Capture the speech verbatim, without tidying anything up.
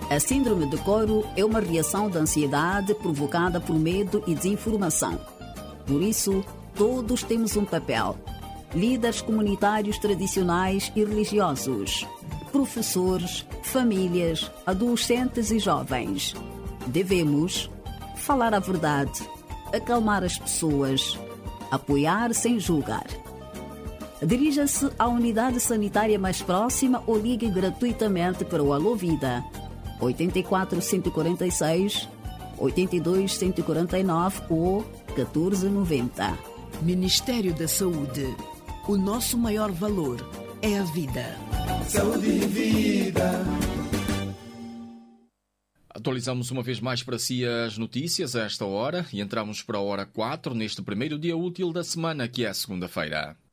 A síndrome de coro é uma reação de ansiedade provocada por medo e desinformação. Por isso, todos temos um papel. Líderes comunitários tradicionais e religiosos, professores, famílias, adolescentes e jovens. Devemos falar a verdade, acalmar as pessoas, apoiar sem julgar. Dirija-se à unidade sanitária mais próxima ou ligue gratuitamente para o Alô Vida oito quatro, cento e quarenta e seis, oito dois, cento e quarenta e nove ou catorze noventa. Ministério da Saúde. O nosso maior valor é a vida. Saúde e vida. Atualizamos uma vez mais para si as notícias a esta hora e entramos para a hora quatro neste primeiro dia útil da semana, que é a segunda-feira.